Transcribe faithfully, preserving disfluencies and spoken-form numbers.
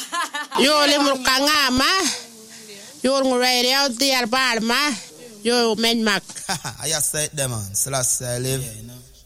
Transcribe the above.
Yo limur kangama. Yo ngurere out there barma. Yo men mak. I just said them man. Selassie I live.